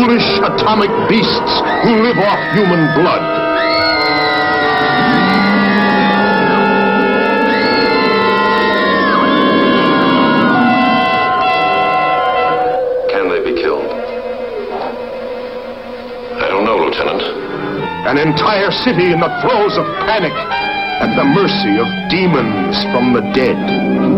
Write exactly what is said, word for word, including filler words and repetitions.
foolish atomic beasts who live off human blood. Can they be killed? I don't know, Lieutenant. An entire city in the throes of panic, at the mercy of demons from the dead.